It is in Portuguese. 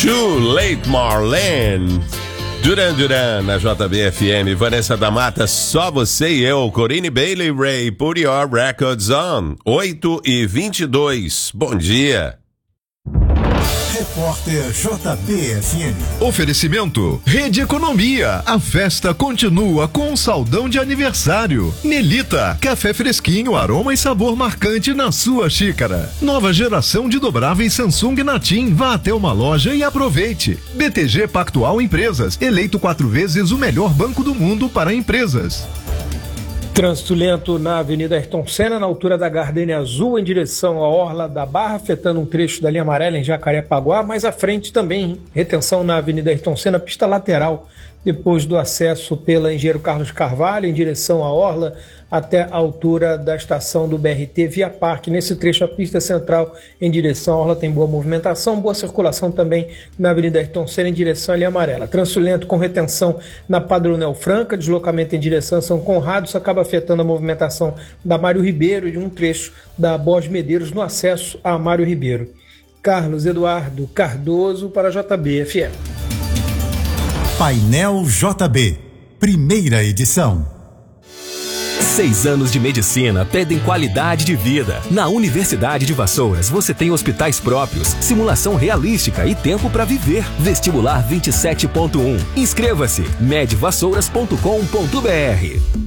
Too Late Marlene. Duran na JBFM. Vanessa da Mata, só você e eu. Corinne Bailey Ray, Put Your Records On. 8h22. Bom dia. Repórter JBFM. Oferecimento Rede Economia. A festa continua com um saldão de aniversário. Nelita, café fresquinho, aroma e sabor marcante na sua xícara. Nova geração de dobráveis Samsung Natim. Vá até uma loja e aproveite. BTG Pactual Empresas, eleito 4 vezes o melhor banco do mundo para empresas. Trânsito lento na Avenida Ayrton Senna, na altura da Gardênia Azul, em direção à Orla da Barra, afetando um trecho da linha amarela em Jacarepaguá. Mais à frente também, retenção na Avenida Ayrton Senna, pista lateral, depois do acesso pela Engenheiro Carlos Carvalho, em direção à Orla, até a altura da estação do BRT Via Parque. Nesse trecho, a pista central em direção à Orla tem boa movimentação, boa circulação também na Avenida Ayrton Senna, em direção à linha amarela. Trânsito lento com retenção na Padronel Franca, deslocamento em direção a São Conrado, isso acaba afetando a movimentação da Mário Ribeiro e de um trecho da Borges Medeiros no acesso a Mário Ribeiro. Carlos Eduardo Cardoso para a JBFM. Painel JB, primeira edição. 6 anos de medicina pedem qualidade de vida. Na Universidade de Vassouras você tem hospitais próprios, simulação realística e tempo para viver. Vestibular 27.1. Inscreva-se medvassouras.com.br.